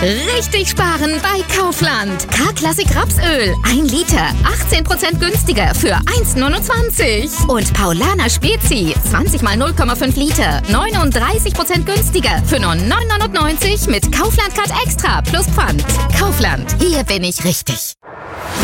Richtig sparen bei Kaufland. K-Klassik Rapsöl. 1 Liter. 18% günstiger für 1,29. Und Paulaner Spezi. 20 mal 0,5 Liter. 39% günstiger für nur 9,99 mit Kaufland Card Extra plus Pfand. Kaufland. Hier bin ich richtig.